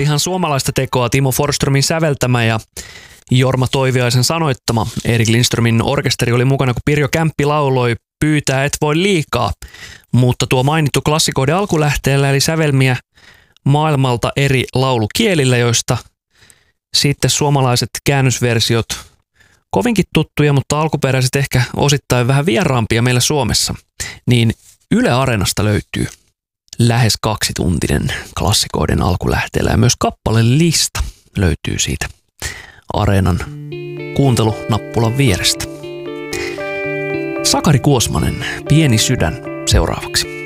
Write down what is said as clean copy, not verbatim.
oli ihan suomalaista tekoa, Timo Forsströmin säveltämä ja Jorma Toiviaisen sanoittama. Erik Lindströmin orkesteri oli mukana, kun Pirjo Kämppi lauloi Pyytää et voi liikaa, mutta tuo mainittu klassikoiden alkulähteellä eli sävelmiä maailmalta eri laulukielillä, joista sitten suomalaiset käännösversiot kovinkin tuttuja, mutta alkuperäiset ehkä osittain vähän vieraampia meillä Suomessa, niin Yle Areenasta löytyy lähes 2-tuntinen klassikoiden alkulähteellä ja myös kappalelista löytyy siitä Areenan kuuntelunappulan vierestä. Sakari Kuosmanen, Pieni sydän seuraavaksi.